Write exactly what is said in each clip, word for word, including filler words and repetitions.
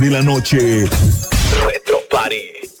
de la noche. Retro Party.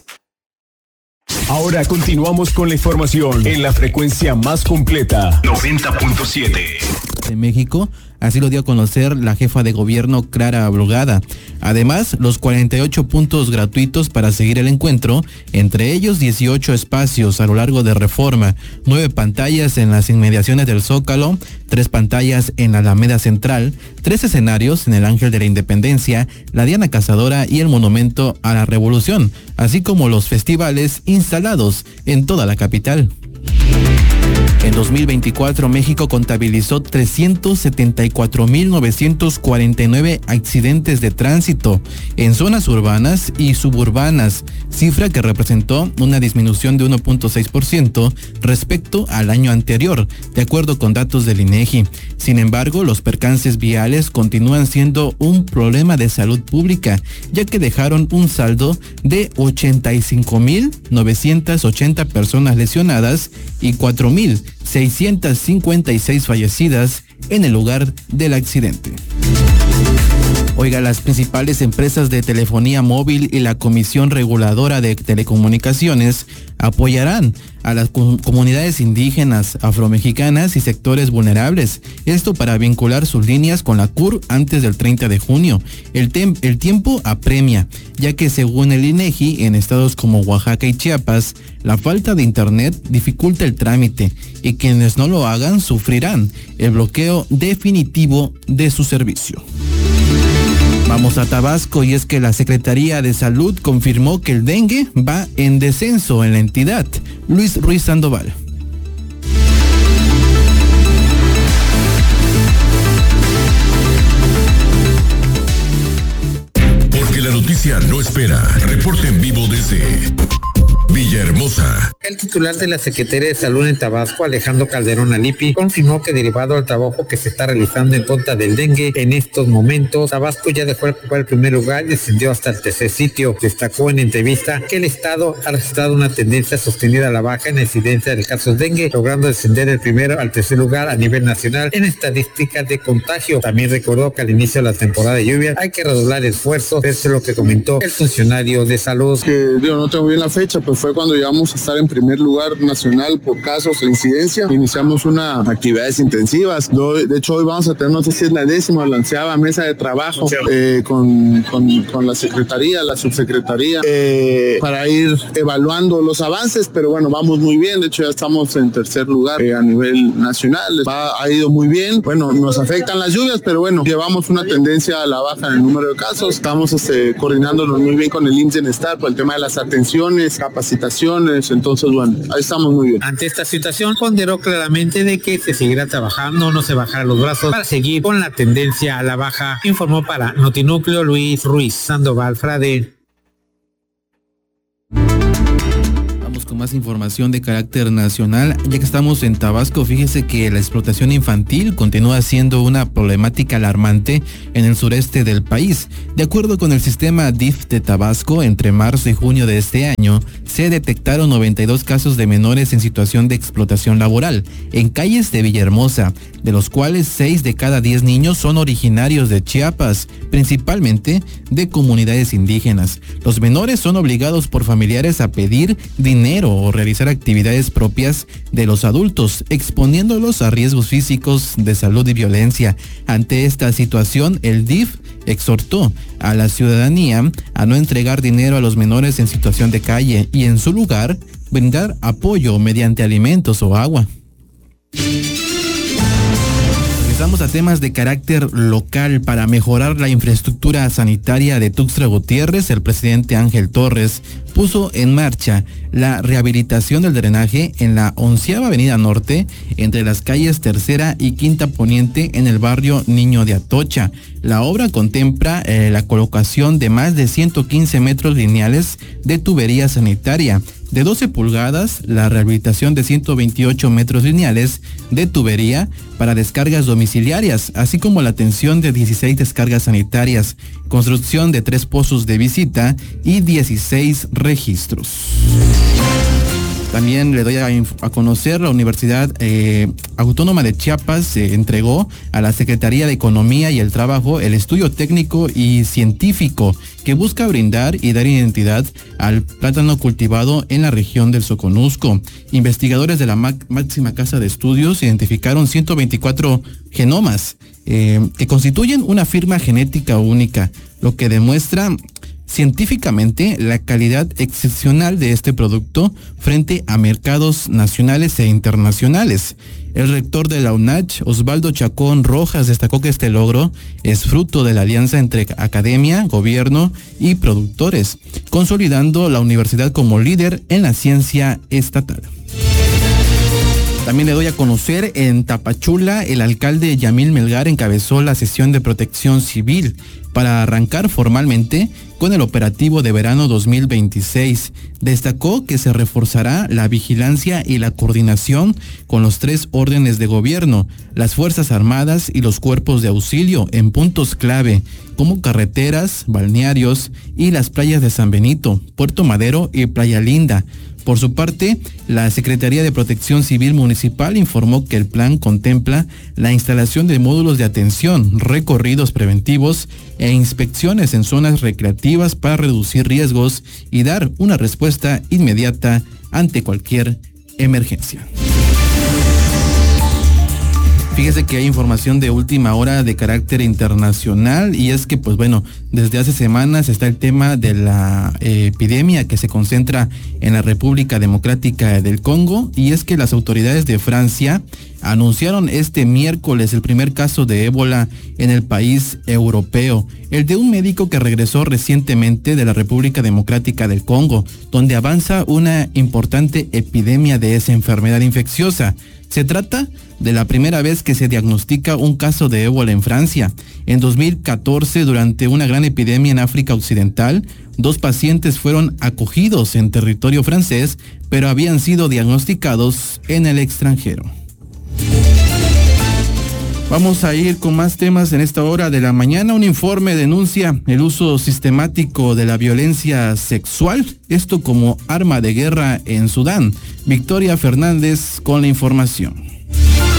Ahora continuamos con la información en la frecuencia más completa. noventa punto siete. De México, así lo dio a conocer la jefa de gobierno Clara Brugada. Además, los cuarenta y ocho puntos gratuitos para seguir el encuentro, entre ellos dieciocho espacios a lo largo de Reforma, nueve pantallas en las inmediaciones del Zócalo, tres pantallas en la Alameda Central, tres escenarios en el Ángel de la Independencia, la Diana Cazadora y el Monumento a la Revolución, así como los festivales instalados en toda la capital. En dos mil veinticuatro, México contabilizó trescientos setenta y cuatro mil novecientos cuarenta y nueve accidentes de tránsito en zonas urbanas y suburbanas, cifra que representó una disminución de uno punto seis por ciento respecto al año anterior, de acuerdo con datos del INEGI. Sin embargo, los percances viales continúan siendo un problema de salud pública, ya que dejaron un saldo de ochenta y cinco mil novecientas ochenta personas lesionadas y cuatro mil seiscientas cincuenta y seis fallecidas en el lugar del accidente. Oiga, las principales empresas de telefonía móvil y la Comisión Reguladora de Telecomunicaciones apoyarán a las comunidades indígenas, afromexicanas y sectores vulnerables. Esto para vincular sus líneas con la C U R antes del treinta de junio. El, tem- el tiempo apremia, ya que según el INEGI, en estados como Oaxaca y Chiapas, la falta de internet dificulta el trámite y quienes no lo hagan sufrirán el bloqueo definitivo de su servicio. Vamos a Tabasco, y es que la Secretaría de Salud confirmó que el dengue va en descenso en la entidad. Luis Ruiz Sandoval. Porque la noticia no espera. Reporte en vivo desde Villahermosa. El titular de la Secretaría de Salud en Tabasco, Alejandro Calderón Alipi, confirmó que derivado al trabajo que se está realizando en contra del dengue en estos momentos, Tabasco ya dejó de ocupar el primer lugar y descendió hasta el tercer sitio. Destacó en entrevista que el estado ha registrado una tendencia sostenida a la baja en la incidencia del caso de dengue, logrando descender del primero al tercer lugar a nivel nacional en estadísticas de contagio. También recordó que al inicio de la temporada de lluvia hay que redoblar esfuerzos. Eso es lo que comentó el funcionario de salud. Que yo no tengo bien la fecha, pero fue cuando llegamos a estar en primer lugar nacional por casos de incidencia. Iniciamos unas actividades intensivas. De hecho, hoy vamos a tener, no sé si es la décima o la onceava mesa de trabajo eh, con, con, con la secretaría, la subsecretaría, eh, para ir evaluando los avances, pero bueno, vamos muy bien. De hecho, ya estamos en tercer lugar eh, a nivel nacional. Va, ha ido muy bien. Bueno, nos afectan las lluvias, pero bueno, llevamos una tendencia a la baja en el número de casos. Estamos este, coordinándonos muy bien con el I M S S Bienestar por el tema de las atenciones, capacitaciones. Entonces, bueno, ahí estamos muy bien. Ante esta situación, ponderó claramente de que se seguirá trabajando, no se bajará los brazos para seguir con la tendencia a la baja. Informó para Notinúcleo Luis Ruiz Sandoval Frade. Con más información de carácter nacional, ya que estamos en Tabasco, fíjese que la explotación infantil continúa siendo una problemática alarmante en el sureste del país. De acuerdo con el sistema D I F de Tabasco, entre marzo y junio de este año, se detectaron noventa y dos casos de menores en situación de explotación laboral en calles de Villahermosa, de los cuales seis de cada diez niños son originarios de Chiapas, principalmente de comunidades indígenas. Los menores son obligados por familiares a pedir dinero o realizar actividades propias de los adultos, exponiéndolos a riesgos físicos, de salud y violencia. Ante esta situación, el D I F exhortó a la ciudadanía a no entregar dinero a los menores en situación de calle y en su lugar brindar apoyo mediante alimentos o agua. Pasamos a temas de carácter local. Para mejorar la infraestructura sanitaria de Tuxtla Gutiérrez, el presidente Ángel Torres puso en marcha la rehabilitación del drenaje en la onceava avenida norte, entre las calles Tercera y Quinta Poniente, en el barrio Niño de Atocha. La obra contempla eh, la colocación de más de ciento quince metros lineales de tubería sanitaria de doce pulgadas, la rehabilitación de ciento veintiocho metros lineales de tubería para descargas domiciliarias, así como la atención de dieciséis descargas sanitarias, construcción de tres pozos de visita y dieciséis registros. También le doy a, a conocer la Universidad eh, Autónoma de Chiapas eh, entregó a la Secretaría de Economía y el Trabajo el estudio técnico y científico que busca brindar y dar identidad al plátano cultivado en la región del Soconusco. Investigadores de la máxima casa de estudios identificaron ciento veinticuatro genomas eh, que constituyen una firma genética única, lo que demuestra científicamente la calidad excepcional de este producto frente a mercados nacionales e internacionales. El rector de la UNACH, Osvaldo Chacón Rojas, destacó que este logro es fruto de la alianza entre academia, gobierno y productores, consolidando la universidad como líder en la ciencia estatal. También le doy a conocer, en Tapachula, el alcalde Yamil Melgar encabezó la sesión de protección civil para arrancar formalmente con el operativo de verano dos mil veintiséis. Destacó que se reforzará la vigilancia y la coordinación con los tres órdenes de gobierno, las Fuerzas Armadas y los cuerpos de auxilio en puntos clave, como carreteras, balnearios y las playas de San Benito, Puerto Madero y Playa Linda. Por su parte, la Secretaría de Protección Civil Municipal informó que el plan contempla la instalación de módulos de atención, recorridos preventivos e inspecciones en zonas recreativas para reducir riesgos y dar una respuesta inmediata ante cualquier emergencia. Fíjese que hay información de última hora de carácter internacional, y es que, pues bueno, desde hace semanas está el tema de la eh, epidemia que se concentra en la República Democrática del Congo, y es que las autoridades de Francia anunciaron este miércoles el primer caso de ébola en el país europeo, el de un médico que regresó recientemente de la República Democrática del Congo, donde avanza una importante epidemia de esa enfermedad infecciosa. Se trata de la primera vez que se diagnostica un caso de ébola en Francia. En dos mil catorce, durante una gran epidemia en África Occidental, dos pacientes fueron acogidos en territorio francés, pero habían sido diagnosticados en el extranjero. Vamos a ir con más temas en esta hora de la mañana. Un informe denuncia el uso sistemático de la violencia sexual, esto como arma de guerra en Sudán. Victoria Fernández con la información.